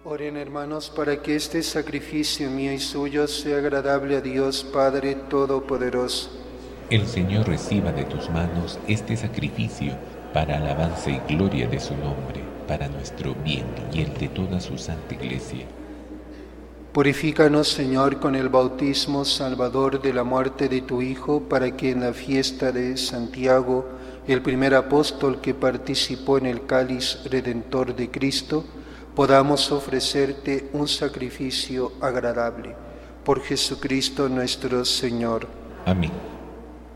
Oren, hermanos, para que este sacrificio mío y suyo sea agradable a Dios Padre Todopoderoso. El Señor reciba de tus manos este sacrificio para alabanza y gloria de su nombre, para nuestro bien y el de toda su santa Iglesia. Purifícanos, Señor, con el bautismo salvador de la muerte de tu Hijo, para que en la fiesta de Santiago, el primer apóstol que participó en el cáliz redentor de Cristo, podamos ofrecerte un sacrificio agradable. Por Jesucristo nuestro Señor. Amén.